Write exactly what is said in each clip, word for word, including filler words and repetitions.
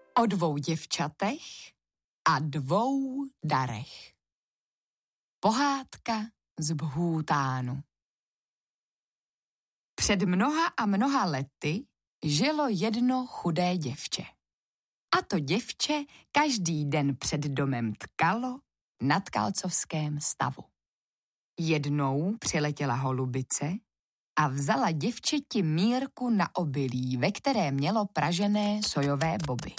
O dvou děvčatech a dvou darech. Pohádka z Bhútánu. Před mnoha a mnoha lety žilo jedno chudé děvče. A to děvče každý den před domem tkalo na tkalcovském stavu. Jednou přiletěla holubice a vzala děvčeti mírku na obilí, ve které mělo pražené sojové boby.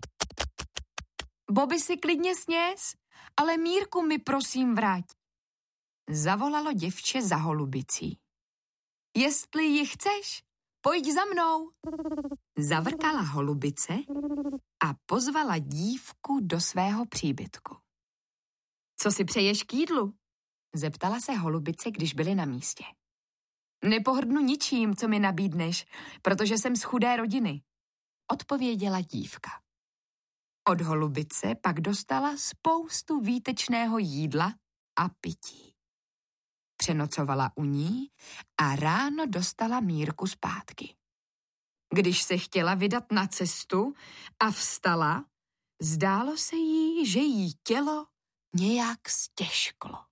Boby si klidně sněz, ale mírku mi prosím vrať. Zavolalo děvče za holubicí. Jestli ji chceš, pojď za mnou. Zavrkala holubice a pozvala dívku do svého příbytku. Co si přeješ k jídlu? Zeptala se holubice, když byli na místě. Nepohrdnu ničím, co mi nabídneš, protože jsem z chudé rodiny, odpověděla dívka. Od holubice pak dostala spoustu výtečného jídla a pití. Přenocovala u ní a ráno dostala mírku zpátky. Když se chtěla vydat na cestu a vstala, zdálo se jí, že jí tělo nějak stěžklo.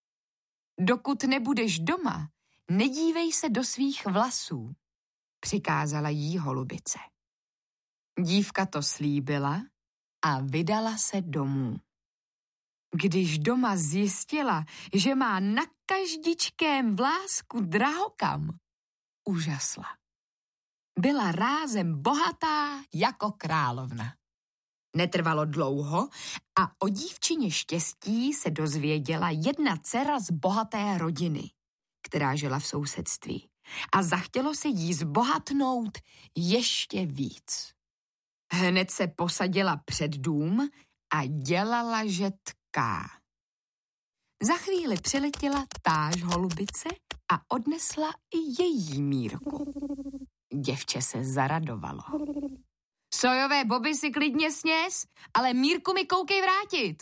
Dokud nebudeš doma, nedívej se do svých vlasů, přikázala jí holubice. Dívka to slíbila a vydala se domů. Když doma zjistila, že má na každičkém vlásku drahokam, užasla. Byla rázem bohatá jako královna. Netrvalo dlouho a o dívčině štěstí se dozvěděla jedna dcera z bohaté rodiny, která žila v sousedství, a zachtělo se jí zbohatnout ještě víc. Hned se posadila před dům a dělala, že tká. Za chvíli přiletěla táž holubice a odnesla i její mírku. Děvče se zaradovalo. Sojové boby si klidně sněz, ale mírku mi koukej vrátit,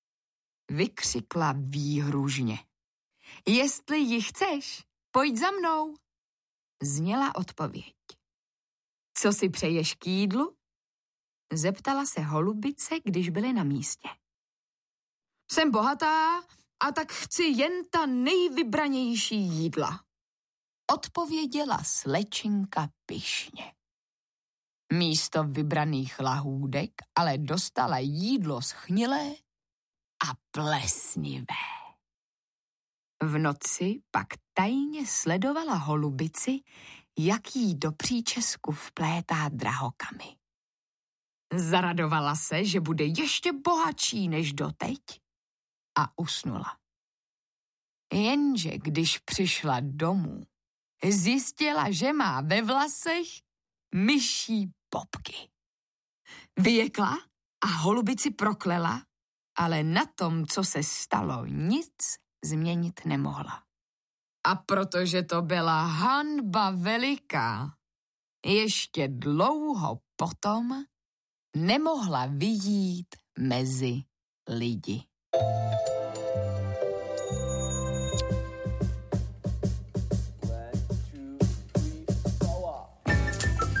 vykřikla výhružně. Jestli ji chceš, pojď za mnou, zněla odpověď. Co si přeješ k jídlu? Zeptala se holubice, když byli na místě. Jsem bohatá a tak chci jen ta nejvybranější jídla, odpověděla slečinka pyšně. Místo vybraných lahůdek ale dostala jídlo schnilé a plesnivé. V noci pak tajně sledovala holubici, jak jí do příčesku vplétá drahokamy. Zaradovala se, že bude ještě bohatší než doteď, a usnula. Jenže když přišla domů, zjistila, že má ve vlasech myší popky. Vyjekla a holubici proklela, ale na tom, co se stalo, nic změnit nemohla. A protože to byla hanba veliká, ještě dlouho potom nemohla vyjít mezi lidi.